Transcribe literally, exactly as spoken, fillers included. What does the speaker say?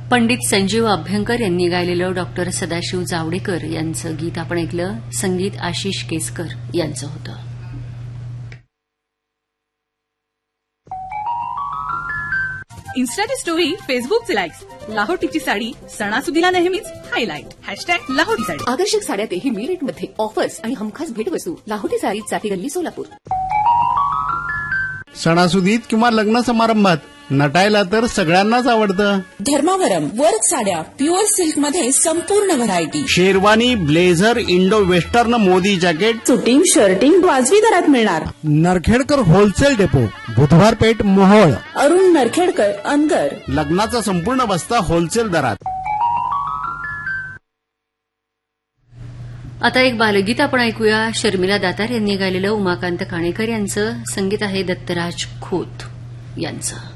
पंडित संजीव अभ्यंकर यांनी गायलेलं डॉक्टर सदाशिव जावडेकर यांचं गीत आपण ऐकलं. संगीत आशिष केसकर यांचं होतं. इन्स्टाची स्टोरी, फेसबुकचे लाईक्स, लाहोटीची साडी सणासुदीला नेहमीच हायलाईट. हॅशटॅग लाहोटी साडी. आकर्षक साड्यातही मी रेटमध्ये ऑफर्स आणि हमखास भेटवस्तू. लाहोटी साडी, चाटी गल्ली, सोलापूर. सणासुदीत किंवा लग्न समारंभात नटायला तर सगळ्यांनाच आवडतं. धर्मावरम वर्क साड्या प्युअर सिल्क मध्ये संपूर्ण variety. Sherwani, blazer, Indo western, Modi jacket, suiting, shirting वाजवी दरात मिळणार. नरखेडकर होलसेल डेपो, बुधवार पेठ, मोहोळ. अरुण नरखेडकर, अनगर. लग्नाचा संपूर्ण बस्ता होलसेल दरात. आता एक बालगीत आपण ऐकूया. शर्मिला दातार यांनी गायलेलं. उमाकांत काणेकर यांचं संगीत आहे. दत्तराज खोत यांचं.